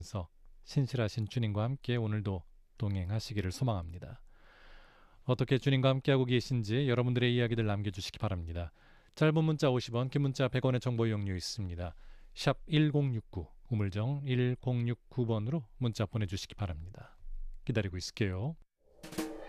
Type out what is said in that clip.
신실하신 주님과 함께 오늘도 동행하시기를 소망합니다. 어떻게 주님과 함께하고 계신지 여러분들의 이야기들 남겨주시기 바랍니다. 짧은 문자 50원, 긴 문자 100원의 정보 이용료 있습니다. 샵 1069, 우물정 1069번으로 문자 보내주시기 바랍니다. 기다리고 있을게요.